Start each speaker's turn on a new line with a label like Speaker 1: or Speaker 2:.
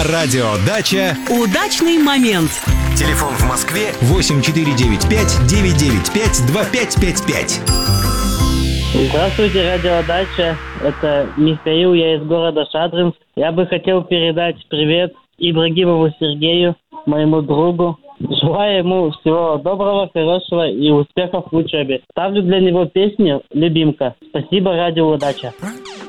Speaker 1: На радио «Дача»
Speaker 2: удачный момент.
Speaker 1: Телефон в Москве 8495-995-2555.
Speaker 3: Здравствуйте, радио «Дача». Это Михаил, я из города Шадринск. Я бы хотел передать привет Ибрагимову Сергею, моему другу. Желаю ему всего доброго, хорошего и успехов в учебе. Ставлю для него песню «Любимка». Спасибо, радио «Удача».